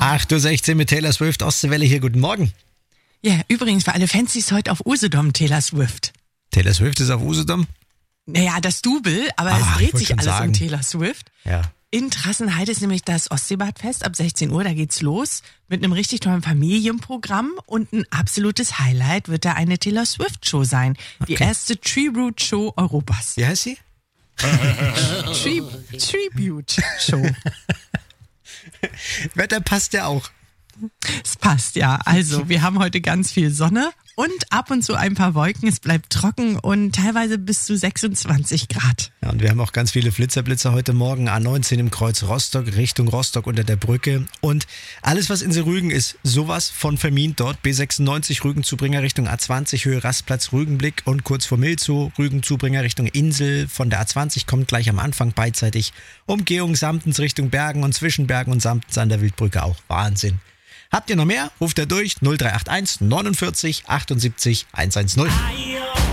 8.16 Uhr mit Taylor Swift, Ostseewelle hier, guten Morgen. Ja, übrigens für alle Fans, die ist heute auf Usedom, Taylor Swift. Taylor Swift ist auf Usedom? Naja, das Double, aber es dreht sich alles um Taylor Swift. Ja. In Trassenheide ist nämlich das Ostseebadfest ab 16 Uhr, da geht's los mit einem richtig tollen Familienprogramm und ein absolutes Highlight wird da eine Taylor Swift Show sein. Die erste Tribute Show Europas. Wie heißt sie? Tribute Show. Wetter passt ja auch. Es passt, ja. Also, wir haben heute ganz viel Sonne und ab und zu ein paar Wolken. Es bleibt trocken und teilweise bis zu 26 Grad. Ja, und wir haben auch ganz viele Flitterblitzer heute Morgen. A19 im Kreuz Rostock, Richtung Rostock unter der Brücke. Und alles, was in Rügen ist, sowas von vermint dort. B96 Rügen-Zubringer Richtung A20, Höhe Rastplatz Rügenblick und kurz vor Milzow, Rügen-Zubringer Richtung Insel. Von der A20 kommt gleich am Anfang beidseitig Umgehung Samtens Richtung Bergen und zwischen Bergen und Samtens an der Wildbrücke auch. Wahnsinn. Habt ihr noch mehr? Ruft er durch 0381 49 78 110.